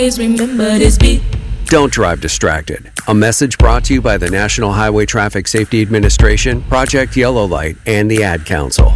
Remember this beat. Don't drive distracted. A message brought to you by the National Highway Traffic Safety Administration, Project Yellow Light, and the Ad Council.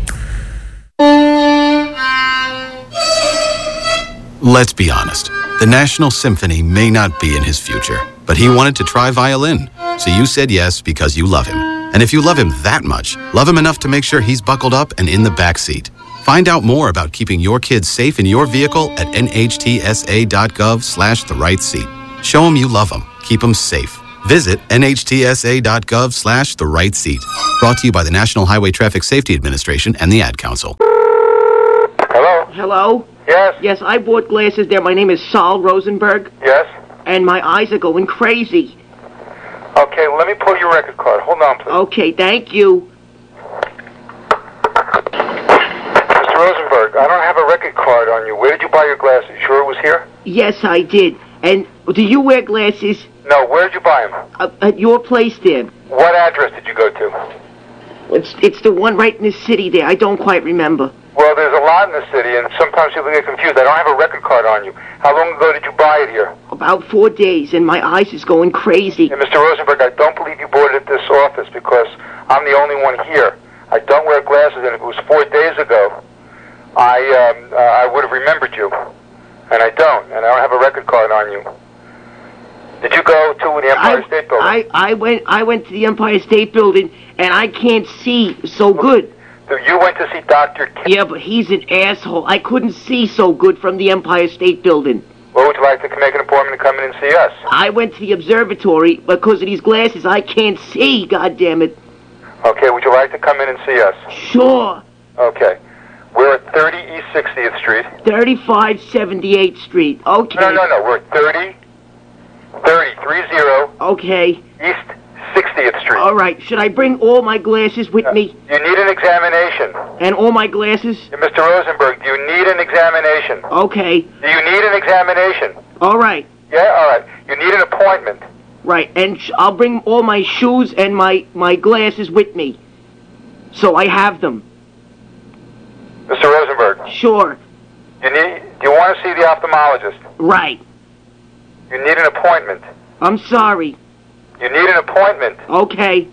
Let's be honest. The National Symphony may not be in his future, but he wanted to try violin. So you said yes because you love him. And if you love him that much, love him enough to make sure he's buckled up and in the back seat. Find out more about keeping your kids safe in your vehicle at nhtsa.gov/the-right-seat. Show them you love them. Keep them safe. Visit nhtsa.gov/the-right-seat. Brought to you by the National Highway Traffic Safety Administration and the Ad Council. Hello? Hello? Yes? Yes, I bought glasses there. My name is Saul Rosenberg, Yes? and my eyes are going crazy. Okay, let me pull your record card. Hold on, please. Okay, thank you. Mr. Rosenberg, I don't have a record card on you. Where did you buy your glasses? Sure it was here? Yes, I did. And do you wear glasses? No, where did you buy them? At your place there. What address did you go to? It's the one right in the city there. I don't quite remember. Well, there's a lot in the city, and sometimes people get confused. I don't have a record card on you. How long ago did you buy it here? About 4 days, and my eyes is going crazy. And Mr. Rosenberg, I don't believe you bought it at this office because I'm the only one here. I don't wear glasses, and if it was 4 days ago, I would have remembered you. And I don't have a record card on you. Did you go to the Empire State Building? I went to the Empire State Building, and I can't see so good. So you went to see Dr. Yeah, but he's an asshole. I couldn't see so good from the Empire State Building. Well, would you like to make an appointment to come in and see us? I went to the observatory because of these glasses. I can't see, goddammit. Okay, would you like to come in and see us? Sure. Okay. We're at 30 East 60th Street. 35 78th Street. Okay. No. We're at 30. Okay. East 60th Street. All right. Should I bring all my glasses with me? You need an examination. And all my glasses? Mr. Rosenberg, do you need an examination? Okay. Do you need an examination? All right. Yeah? All right. You need an appointment. Right. And I'll bring all my shoes and my glasses with me. So I have them. Mr. Rosenberg. Sure. Do you want to see the ophthalmologist? Right. You need an appointment. I'm sorry. You need an appointment. Okay.